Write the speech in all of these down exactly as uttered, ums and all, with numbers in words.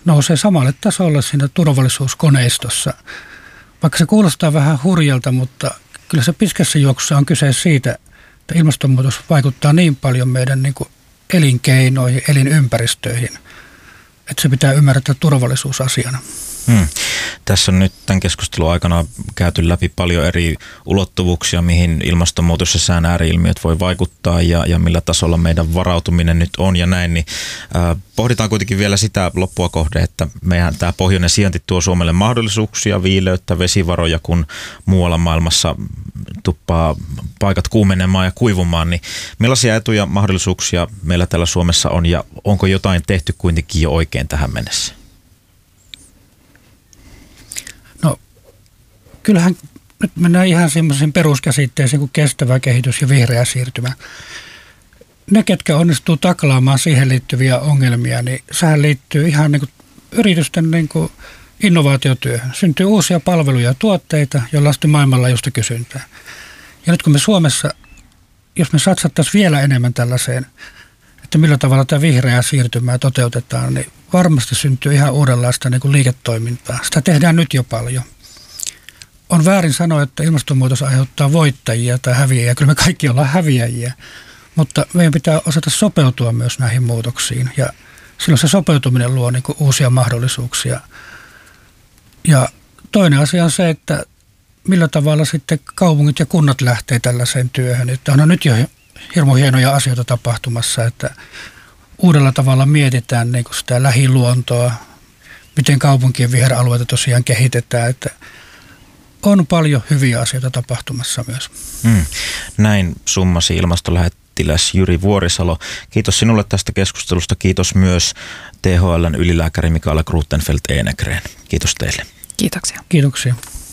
nousee samalle tasolle siinä turvallisuuskoneistossa. Vaikka se kuulostaa vähän hurjalta, mutta kyllä se pitkässä juoksussa on kyse siitä, että ilmastonmuutos vaikuttaa niin paljon meidän niin kuin elinkeinoihin, elinympäristöihin, että se pitää ymmärtää turvallisuusasiana. Hmm. Tässä on nyt tämän keskustelun aikana käyty läpi paljon eri ulottuvuuksia, mihin ilmastonmuutos ja sään ääri-ilmiöt voi vaikuttaa ja, ja millä tasolla meidän varautuminen nyt on ja näin. Niin, äh, pohditaan kuitenkin vielä sitä loppua kohde, että meidän tämä pohjoinen sijainti tuo Suomelle mahdollisuuksia, viileyttä, vesivaroja, kun muualla maailmassa tuppaa paikat kuumenemaan ja kuivumaan. Niin millaisia etuja mahdollisuuksia meillä täällä Suomessa on ja onko jotain tehty kuitenkin jo oikein tähän mennessä? Kyllähän nyt mennään ihan semmoisiin peruskäsitteisiin kuin kestävä kehitys ja vihreä siirtymä. Ne, ketkä onnistuu taklaamaan siihen liittyviä ongelmia, niin sehän liittyy ihan niin kuin yritysten niin kuin innovaatiotyöhön. Syntyy uusia palveluja ja tuotteita, joilla on sitten maailmanlaajuista kysyntää. Ja nyt kun me Suomessa, jos me satsattaisiin vielä enemmän tällaiseen, että millä tavalla tämä vihreää siirtymää toteutetaan, niin varmasti syntyy ihan uudenlaista niin kuin liiketoimintaa. Sitä tehdään nyt jo paljon. On väärin sanoa, että ilmastonmuutos aiheuttaa voittajia tai häviäjiä. Kyllä me kaikki ollaan häviäjiä, mutta meidän pitää osata sopeutua myös näihin muutoksiin. Ja silloin se sopeutuminen luo niin kuin uusia mahdollisuuksia. Ja toinen asia on se, että millä tavalla sitten kaupungit ja kunnat lähtee tällaiseen työhön. Että on nyt jo hirmu hienoja asioita tapahtumassa, että uudella tavalla mietitään niin kuin sitä lähiluontoa, miten kaupunkien viheralueita tosiaan kehitetään, että on paljon hyviä asioita tapahtumassa myös. Mm. Näin summasi ilmastolähettiläs Jyri Vuorisalo. Kiitos sinulle tästä keskustelusta. Kiitos myös T H L:n ylilääkäri Mikaela Gruttenfeldt-Enekreen. Kiitos teille. Kiitoksia. Kiitoksia.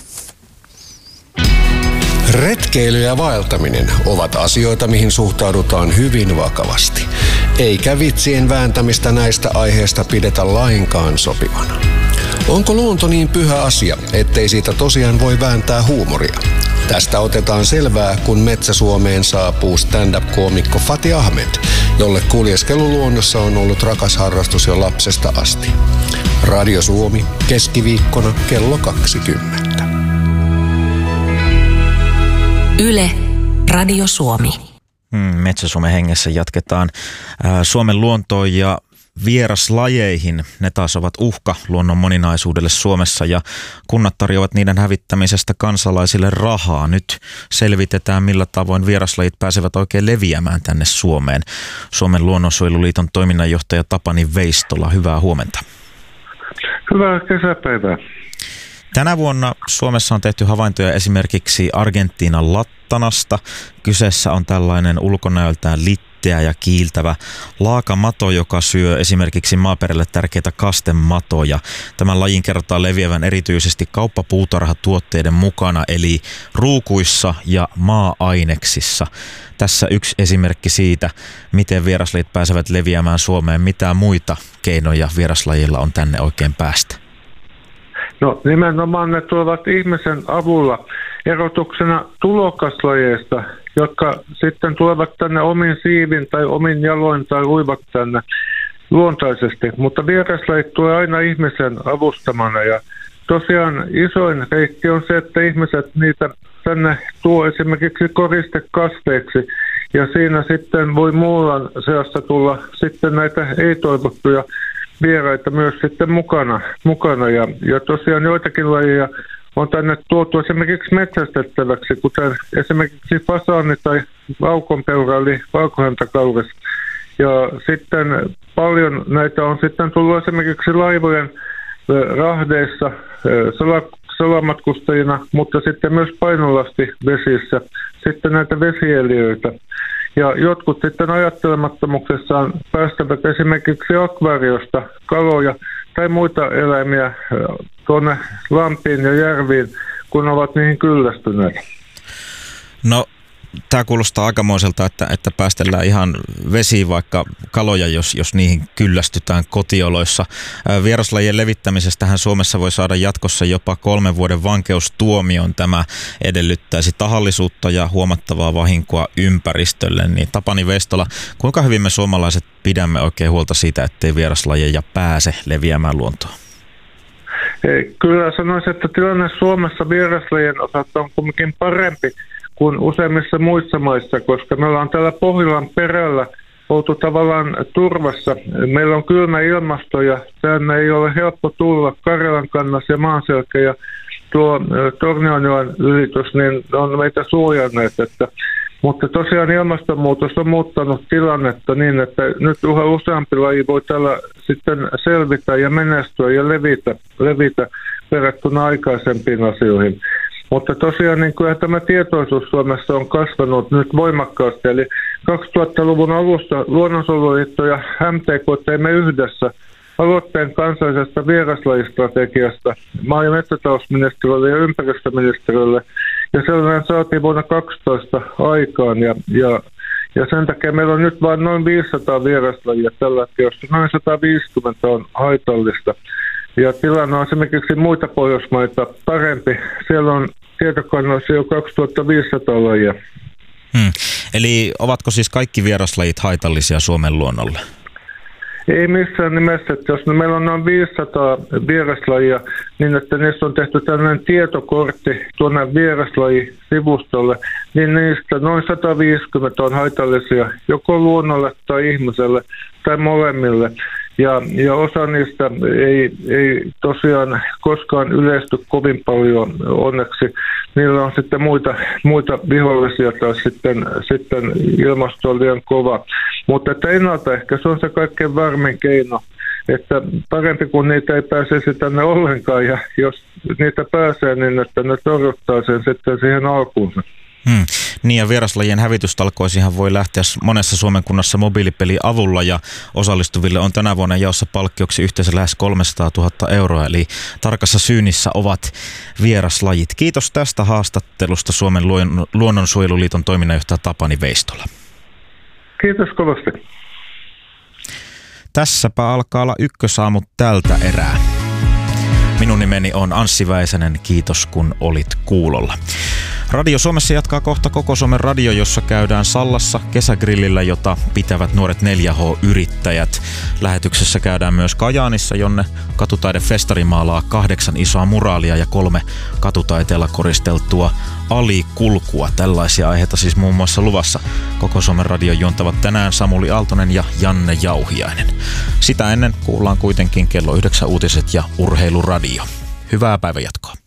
Retkeily ja vaeltaminen ovat asioita, mihin suhtaudutaan hyvin vakavasti. Eikä vitsien vääntämistä näistä aiheista pidetä lainkaan sopivana. Onko luonto niin pyhä asia, ettei siitä tosiaan voi vääntää huumoria? Tästä otetaan selvää, kun Metsä-Suomeen saapuu stand-up-koomikko Fatih Ahmed, jolle kuljeskelu luonnossa on ollut rakas harrastus jo lapsesta asti. Radio Suomi, keskiviikkona kello kaksikymmentä. Yle, Radio Suomi. Hmm, Metsä-Suomen hengessä jatketaan äh, Suomen luontoon ja vieraslajeihin. Ne taas ovat uhka luonnon moninaisuudelle Suomessa ja kunnat tarjoavat niiden hävittämisestä kansalaisille rahaa. Nyt selvitetään, millä tavoin vieraslajit pääsevät oikein leviämään tänne Suomeen. Suomen luonnonsuojeluliiton toiminnanjohtaja Tapani Veistola, hyvää huomenta. Hyvää kesäpäivää. Tänä vuonna Suomessa on tehty havaintoja esimerkiksi Argentiinan lattanasta. Kyseessä on tällainen ulkonäöltään litteä ja kiiltävä laakamato, joka syö esimerkiksi maaperälle tärkeitä kastematoja. Tämän lajin kerrotaan leviävän erityisesti kauppapuutarhatuotteiden mukana, eli ruukuissa ja maa-aineksissa. Tässä yksi esimerkki siitä, miten vieraslajit pääsevät leviämään Suomeen. Mitä muita keinoja vieraslajilla on tänne oikein päästä? No nimenomaan ne tuovat ihmisen avulla erotuksena tulokaslajeista, jotka sitten tulevat tänne omin siivin tai omin jaloin tai uivat tänne luontaisesti. Mutta vieraslajit tulee aina ihmisen avustamana ja tosiaan isoin reitti on se, että ihmiset niitä tänne tuo esimerkiksi koristekasveiksi ja siinä sitten voi muulan seassa tulla sitten näitä ei-toivottuja vieraita myös sitten mukana, mukana. Ja, ja tosiaan joitakin lajeja on tänne tuotu esimerkiksi metsästettäväksi, kuten esimerkiksi fasaani tai vaukonpeura eli valkohäntäkaures. Ja sitten paljon näitä on sitten tullut esimerkiksi laivojen rahdeissa salamatkustajina, mutta sitten myös painolasti vesissä sitten näitä vesieliöitä. Ja jotkut sitten ajattelemattomuksessaan päästävät esimerkiksi akvaariosta kaloja tai muita eläimiä tuonne lampiin ja järviin, kun ovat niihin kyllästyneet. No Tämä kuulostaa aikamoiselta, että, että päästellään ihan vesiin vaikka kaloja, jos, jos niihin kyllästytään kotioloissa. Vieraslajien levittämisestähän Suomessa voi saada jatkossa jopa kolmen vuoden vankeustuomion. Tämä edellyttäisi tahallisuutta ja huomattavaa vahinkoa ympäristölle. Niin Tapani Veistola, kuinka hyvin me suomalaiset pidämme oikein huolta siitä, ettei vieraslajeja pääse leviämään luontoon? Kyllä sanoisin, että tilanne Suomessa vieraslajien osalta on kuitenkin parempi kuin useimmissa muissa maissa, koska me ollaan täällä Pohjolan perällä oltu tavallaan turvassa. Meillä on kylmä ilmasto ja tänne ei ole helppo tulla. Karjalan kannas ja Maanselkä ja tuo Tornionjoen ylitys niin on meitä suojanneet. Että, mutta tosiaan ilmastonmuutos on muuttanut tilannetta niin, että nyt yhä useampi laji voi täällä sitten selvitä ja menestyä ja levitä, levitä verrattuna aikaisempiin asioihin. Mutta tosiaan niin kyllä tämä tietoisuus Suomessa on kasvanut nyt voimakkaasti. Eli kaksituhattaluvun alusta Luonnonsuojeluliitto ja M T K teimme yhdessä aloitteen kansallisesta vieraslajistrategiasta maa- ja metsätalousministeriölle ja ympäristöministeriölle. Ja sellainen saatiin vuonna kaksitoista aikaan. Ja, ja, ja sen takia meillä on nyt vain noin viisisataa vieraslajia tällä hetkellä, josta noin sata viisikymmentä on haitallista. Ja tilanne on esimerkiksi muita Pohjoismaita parempi. Siellä on tietokannoissa jo kaksituhattaviisisataa lajia. Hmm. Eli ovatko siis kaikki vieraslajit haitallisia Suomen luonnolle? Ei missään nimessä. Että jos meillä on noin viisisataa vieraslajia, niin että niistä on tehty tällainen tietokortti tuonne vieraslajisivustolle, niin niistä noin sata viisikymmentä on haitallisia joko luonnolle tai ihmiselle tai molemmille. Ja, ja osa niistä ei, ei tosiaan koskaan yleisty kovin paljon onneksi. Niillä on sitten muita, muita vihollisia tai sitten, sitten ilmasto on liian kova. Mutta että ennaltaehkäisy se on se kaikkein varmin keino, että parempi kuin niitä ei pääsisi tänne ollenkaan ja jos niitä pääsee, niin että ne torjuttaa sen sitten siihen alkuunsa. Hmm. Niin ja vieraslajien hävitystalkoisiinhan voi lähteä monessa Suomen kunnassa mobiilipeli avulla ja osallistuville on tänä vuonna jaossa palkkioksi yhteensä lähes kolmesataatuhatta euroa, eli tarkassa syynissä ovat vieraslajit. Kiitos tästä haastattelusta Suomen luonnonsuojeluliiton toiminnanjohtaja Tapani Veistola. Kiitos kovasti. Tässäpä alkaa olla ykkösaamu tältä erää. Minun nimeni on Anssi Väisänen, kiitos kun olit kuulolla. Radio Suomessa jatkaa kohta Koko Suomen radio, jossa käydään Sallassa kesägrillillä, jota pitävät nuoret neljä H-yrittäjät. Lähetyksessä käydään myös Kajaanissa, jonne Katutaidefestari maalaa kahdeksan isoa muraalia ja kolme katutaiteella koristeltua alikulkua. Tällaisia aiheita siis muun muassa luvassa. Koko Suomen radio juontavat tänään Samuli Aaltonen ja Janne Jauhiainen. Sitä ennen kuullaan kuitenkin kello yhdeksän uutiset ja urheiluradio. Hyvää päivänjatkoa.